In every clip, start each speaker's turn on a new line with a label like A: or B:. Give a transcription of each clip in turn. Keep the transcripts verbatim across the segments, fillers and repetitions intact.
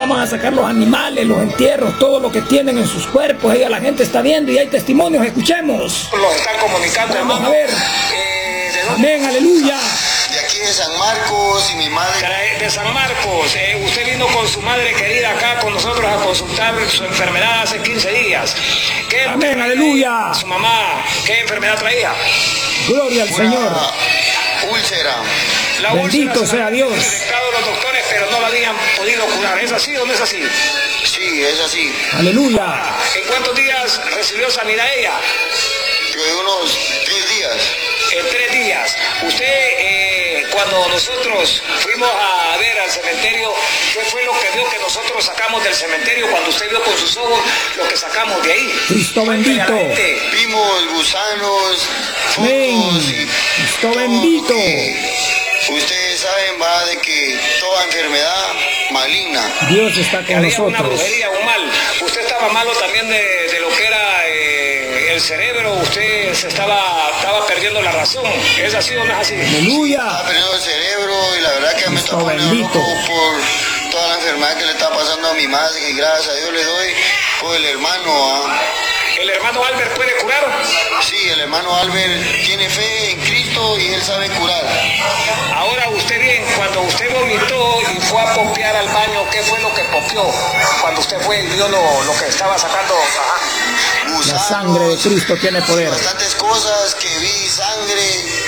A: van a sacar los animales, los entierros, todo lo que tienen en sus cuerpos. Ahí la gente está viendo y hay testimonios, escuchemos.
B: Los están comunicando,
A: vamos
B: hermano.
A: A ver.
B: Eh, ¿de
A: Amén, aleluya.
C: De aquí de San Marcos y mi madre.
B: De San Marcos, eh, usted vino con su madre querida acá con nosotros a consultar su enfermedad hace quince días. ¿Qué
A: Amén, aleluya.
B: Su mamá, ¿qué enfermedad traía?
A: Gloria al
C: Una
A: Señor.
C: Úlcera.
B: La
A: Bendito
B: úlcera
A: sea Dios.
B: detectado los doctores, pero no la habían podido curar. ¿Es así o no es así?
C: Sí, es así.
A: Aleluya.
B: ¿En cuántos días recibió sanidad ella?
C: Yo de unos tres días.
B: En tres días. Usted, eh, cuando nosotros fuimos a ver al cementerio, ¿qué fue lo que vio que nosotros sacamos del cementerio cuando usted vio con sus ojos lo que sacamos de ahí?
A: Cristo bendito.
C: Vimos gusanos,
A: Amén.
C: fungos y
A: Cristo
C: todo
A: bendito.
C: lo que ustedes saben, va, de que toda enfermedad maligna.
A: Dios está con
B: Había una
A: nosotros.
B: brujería, un mal. Usted estaba malo también de, de lo que era eh, el cerebro. Usted se estaba, estaba perdiendo la razón. ¿Es así o no es así?
A: Aleluya.
C: Estaba perdiendo el cerebro y la verdad que me está
A: Cristo
C: poniendo
A: bendito.
C: loco por toda la enfermedad que le está pasando a mi madre, que gracias a Dios le doy por el hermano. ¿ah?
B: ¿El hermano Albert puede curar?
C: Sí, el hermano Albert tiene fe en Cristo y él sabe curar.
B: Ahora usted bien, cuando usted vomitó y fue a popear al baño, ¿qué fue lo que popeó? Cuando usted fue y vio lo, lo que estaba sacando. Ajá.
C: Gusanos,
A: La sangre de Cristo tiene poder.
C: bastantes cosas que vi, sangre,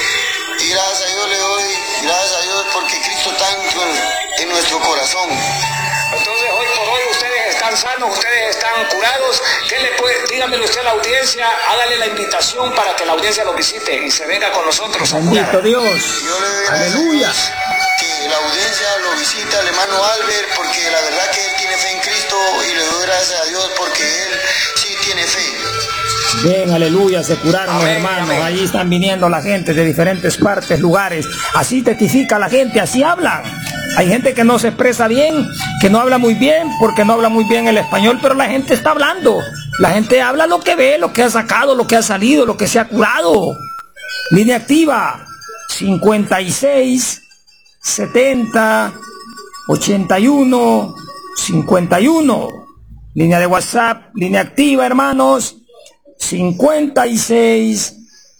C: y gracias a Dios le doy, gracias a Dios porque Cristo está en, en nuestro corazón.
B: Entonces hoy por hoy ustedes están sanos, ustedes están curados. ¿Qué le puede? Dígamelo usted a la audiencia, hágale la invitación para que la audiencia lo visite y se venga con nosotros a
A: Bendito
B: curar.
A: Dios.
C: Yo le doy gracias
A: Aleluya.
C: a Dios que la audiencia lo visita al hermano Albert porque la verdad que él tiene fe en Cristo y le doy gracias a Dios porque él sí tiene fe.
A: Ven, aleluya, se curaron los
B: Amén,
A: hermanos.
B: amén.
A: Allí están viniendo la gente de diferentes partes, lugares. Así testifica la gente, así hablan. Hay gente que no se expresa bien, que no habla muy bien, porque no habla muy bien el español, pero la gente está hablando. La gente habla lo que ve, lo que ha sacado, lo que ha salido, lo que se ha curado. Línea activa, cincuenta y seis, setenta, ochenta y uno, cincuenta y uno. Línea de WhatsApp, línea activa, hermanos. cincuenta y seis,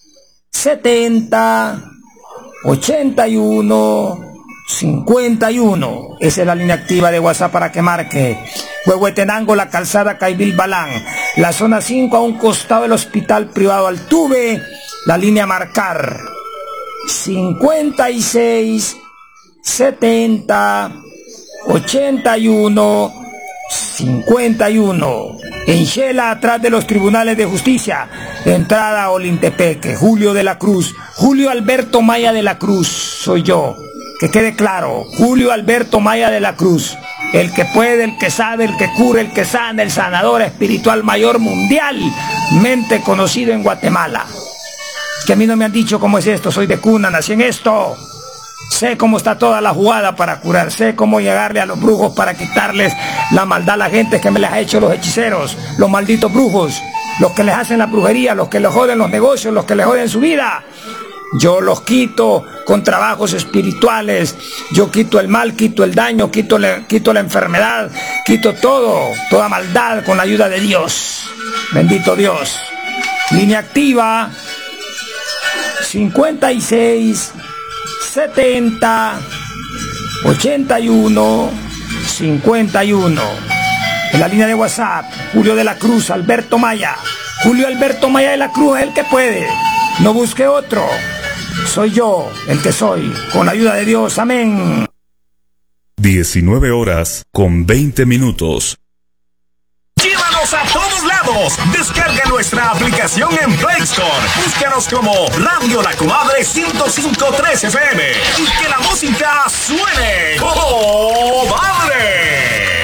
A: setenta, ochenta y uno, cincuenta y uno. Esa es la línea activa de WhatsApp para que marque. Huehuetenango, la calzada Caibil Balán. La zona cinco a un costado del hospital privado Altuve. La línea a marcar. cincuenta y seis, setenta, ochenta y uno, cincuenta y uno. En Shela, atrás de los tribunales de justicia. Entrada a Olintepeque. Julio de la Cruz. Julio Alberto Maya de la Cruz. Soy yo. Que quede claro. Julio Alberto Maya de la Cruz. El que puede, el que sabe, el que cura, el que sana, el sanador espiritual mayor mundialmente conocido en Guatemala. Que a mí no me han dicho cómo es esto. Soy de cuna, nací en esto. Sé cómo está toda la jugada para curar, sé cómo llegarle a los brujos para quitarles la maldad a la gente que me les ha hecho los hechiceros, los malditos brujos, los que les hacen la brujería, los que les joden los negocios, los que les joden su vida. Yo los quito con trabajos espirituales, yo quito el mal, quito el daño, quito, le, quito la enfermedad, quito todo, toda maldad con la ayuda de Dios. Bendito Dios. Línea activa, cincuenta y seis, setenta, ochenta y uno, cincuenta y uno. En la línea de WhatsApp, Julio de la Cruz, Alberto Maya. Julio Alberto Maya de la Cruz es el que puede. No busque otro. Soy yo el que soy. Con la ayuda de Dios. Amén.
D: diecinueve horas con veinte minutos.
E: Llévanos a todos lados. Descarga nuestra aplicación en Play Store. Búscanos como Radio La Comadre ciento cinco punto tres F M. Y que la música suene. ¡Oh, madre!